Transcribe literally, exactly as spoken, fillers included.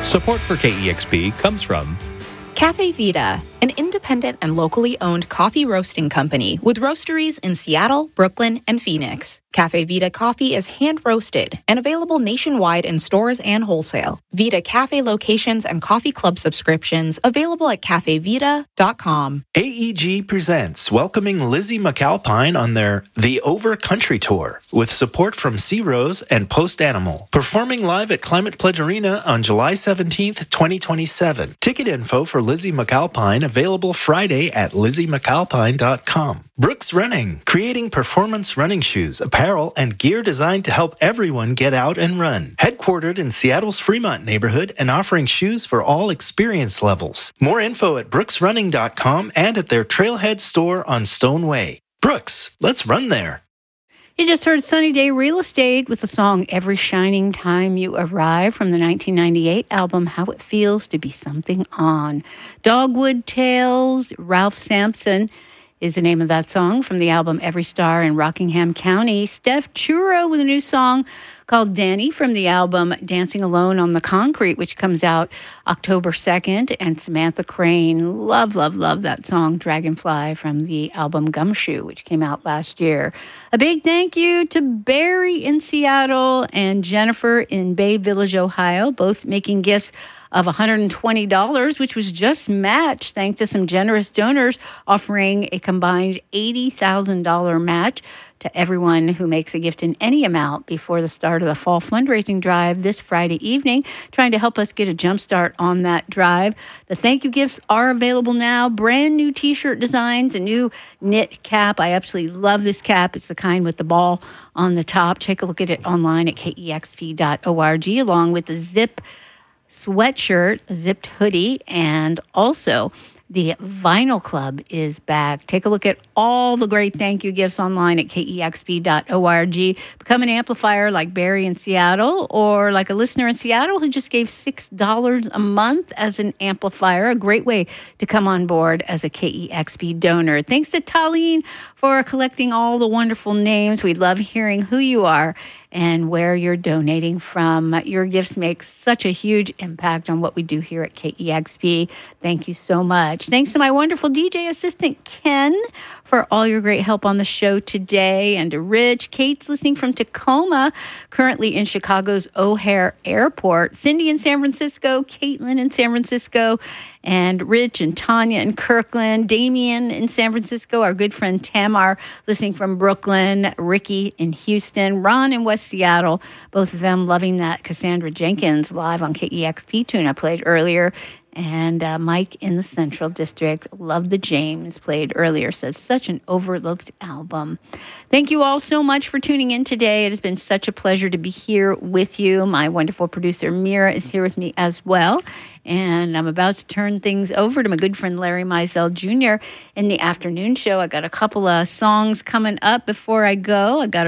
Support for K E X P comes from Cafe Vita, an independent and locally owned coffee roasting company with roasteries in Seattle, Brooklyn, and Phoenix. Cafe Vita coffee is hand-roasted and available nationwide in stores and wholesale. Vita Cafe locations and coffee club subscriptions available at cafe vita dot com. A E G presents welcoming Lizzie McAlpine on their The Over Country Tour with support from Sea Rose and Post Animal. Performing live at Climate Pledge Arena on July seventeenth, twenty twenty-seven. Ticket info for Lizzie McAlpine available Friday at lizzie mcalpine dot com. Brooks Running, creating performance running shoes, apparel, and gear designed to help everyone get out and run. Headquartered in Seattle's Fremont neighborhood and offering shoes for all experience levels. More info at brooks running dot com and at their Trailhead store on Stone Way. Brooks, let's run there. You just heard Sunny Day Real Estate with the song Every Shining Time You Arrive from the nineteen ninety-eight album How It Feels to Be Something On. Dogwood Tales, Ralph Sampson is the name of that song from the album Every Star in Rockingham County. Steph Churro with a new song called Danny from the album Dancing Alone on the Concrete, which comes out October second. And Samantha Crane, love, love, love that song Dragonfly from the album Gumshoe, which came out last year. A big thank you to Barry in Seattle and Jennifer in Bay Village, Ohio, both making gifts of one hundred twenty dollars, which was just matched thanks to some generous donors offering a combined eighty thousand dollars match to everyone who makes a gift in any amount before the start of the fall fundraising drive this Friday evening, trying to help us get a jump start on that drive. The thank you gifts are available now. Brand new t-shirt designs, a new knit cap. I absolutely love this cap. It's the kind with the ball on the top. Take a look at it online at k e x p dot org, along with the zip sweatshirt, a zipped hoodie, and also the Vinyl Club is back. Take a look at all the great thank you gifts online at k e x p dot org. Become an amplifier like Barry in Seattle, or like a listener in Seattle who just gave six dollars a month as an amplifier. A great way to come on board as a K E X P donor. Thanks to Talene for collecting all the wonderful names. We love hearing who you are and where you're donating from. Your gifts make such a huge impact on what we do here at K E X P. Thank you so much. Thanks to my wonderful D J assistant, Ken, for all your great help on the show today, and to Rich. Kate's listening from Tacoma, currently in Chicago's O'Hare Airport. Cindy in San Francisco, Caitlin in San Francisco, and Rich and Tanya in Kirkland, Damien in San Francisco, our good friend Tamar listening from Brooklyn, Ricky in Houston, Ron in West Seattle, both of them loving that Cassandra Jenkins live on K E X P tune I played earlier. And uh, Mike in the Central District, love the James played earlier, says such an overlooked album. Thank you all so much for tuning in today. It has been such a pleasure to be here with you. My wonderful producer, Mira, is here with me as well. And I'm about to turn things over to my good friend Larry Mizell Junior in the afternoon show. I got a couple of songs coming up before I go. I got a